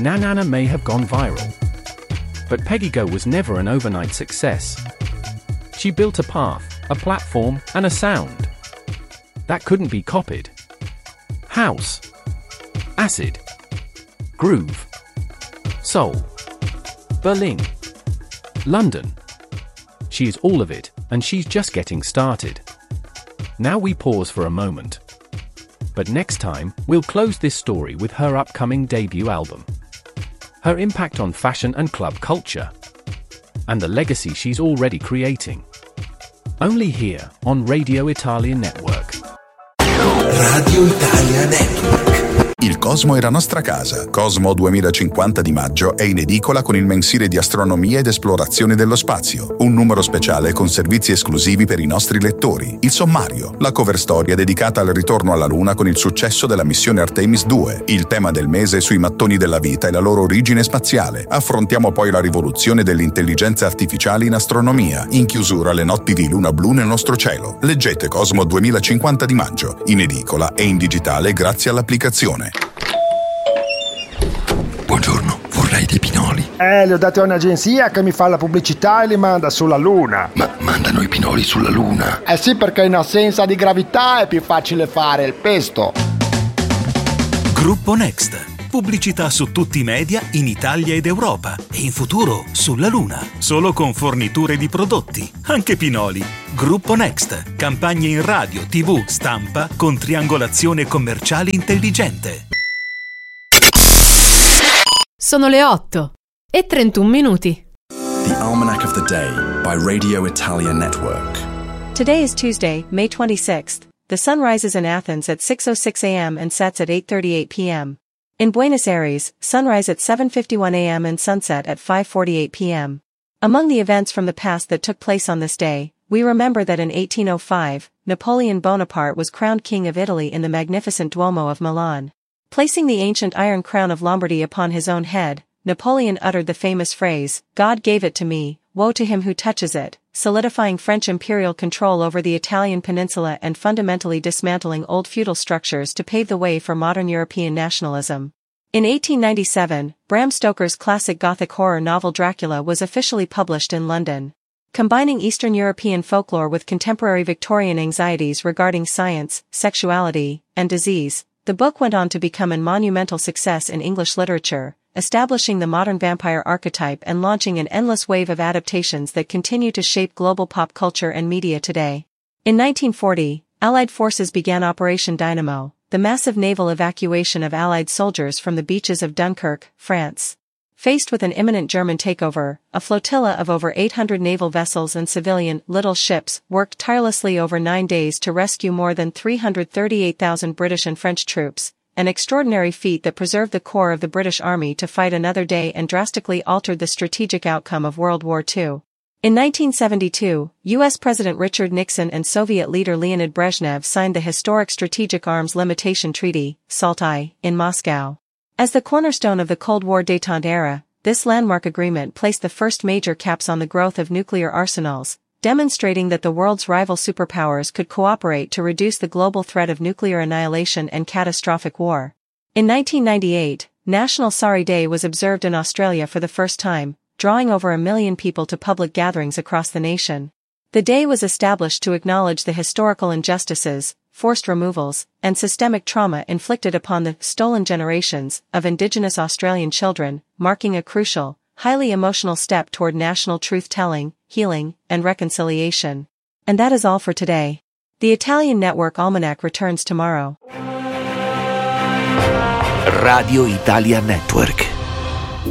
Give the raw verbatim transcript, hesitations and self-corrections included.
Nanana may have gone viral. But Peggy Go was never an overnight success. She built a path, a platform, and a sound that couldn't be copied. House, acid, groove, soul, Berlin, London. She is all of it, and she's just getting started. Now we pause for a moment. But next time, we'll close this story with her upcoming debut album, her impact on fashion and club culture, and the legacy she's already creating. Only here, on Radio Italia Network. Radio Italia Network. Il Cosmo è la nostra casa. Cosmo duemilacinquanta di maggio è in edicola con il mensile di astronomia ed esplorazione dello spazio. Un numero speciale con servizi esclusivi per i nostri lettori. Il sommario, la cover storia dedicata al ritorno alla Luna con il successo della missione Artemis due. Il tema del mese sui mattoni della vita e la loro origine spaziale. Affrontiamo poi la rivoluzione dell'intelligenza artificiale in astronomia. In chiusura le notti di luna blu nel nostro cielo. Leggete Cosmo duemilacinquanta di maggio, in edicola e in digitale grazie all'applicazione. Buongiorno, vorrei dei pinoli. Eh, li ho dati a un'agenzia che mi fa la pubblicità e li manda sulla Luna. Ma mandano i pinoli sulla Luna? Eh sì, perché in assenza di gravità è più facile fare il pesto. Gruppo Next. Pubblicità su tutti i media in Italia ed Europa e in futuro sulla Luna. Solo con forniture di prodotti, anche pinoli. Gruppo Next. Campagne in radio, tivù, stampa con triangolazione commerciale intelligente. Sono le otto e trentuno minuti. The Almanac of the Day by Radio Italia Network. Today is Tuesday, May twenty-sixth. The sun rises in Athens at six oh six a.m. and sets at eight thirty-eight p.m. In Buenos Aires, sunrise at seven fifty-one a.m. and sunset at five forty-eight p.m. Among the events from the past that took place on this day, we remember that in eighteen oh five, Napoleon Bonaparte was crowned King of Italy in the magnificent Duomo of Milan. Placing the ancient iron crown of Lombardy upon his own head, Napoleon uttered the famous phrase, "God gave it to me, woe to him who touches it," solidifying French imperial control over the Italian peninsula and fundamentally dismantling old feudal structures to pave the way for modern European nationalism. In eighteen ninety-seven, Bram Stoker's classic Gothic horror novel Dracula was officially published in London. Combining Eastern European folklore with contemporary Victorian anxieties regarding science, sexuality, and disease, the book went on to become a monumental success in English literature, establishing the modern vampire archetype and launching an endless wave of adaptations that continue to shape global pop culture and media today. In nineteen forty, Allied forces began Operation Dynamo, the massive naval evacuation of Allied soldiers from the beaches of Dunkirk, France. Faced with an imminent German takeover, a flotilla of over eight hundred naval vessels and civilian little ships worked tirelessly over nine days to rescue more than three hundred thirty-eight thousand British and French troops, an extraordinary feat that preserved the core of the British Army to fight another day and drastically altered the strategic outcome of World War Two. In nineteen seventy-two, U S President Richard Nixon and Soviet leader Leonid Brezhnev signed the historic Strategic Arms Limitation Treaty, SALT-I, in Moscow. As the cornerstone of the Cold War détente era, this landmark agreement placed the first major caps on the growth of nuclear arsenals, demonstrating that the world's rival superpowers could cooperate to reduce the global threat of nuclear annihilation and catastrophic war. In nineteen ninety-eight, National Sorry Day was observed in Australia for the first time, drawing over a million people to public gatherings across the nation. The day was established to acknowledge the historical injustices, forced removals, and systemic trauma inflicted upon the stolen generations of Indigenous Australian children, marking a crucial, highly emotional step toward national truth-telling, healing, and reconciliation. And that is all for today. The Italian Network Almanac returns tomorrow. Radio Italia Network.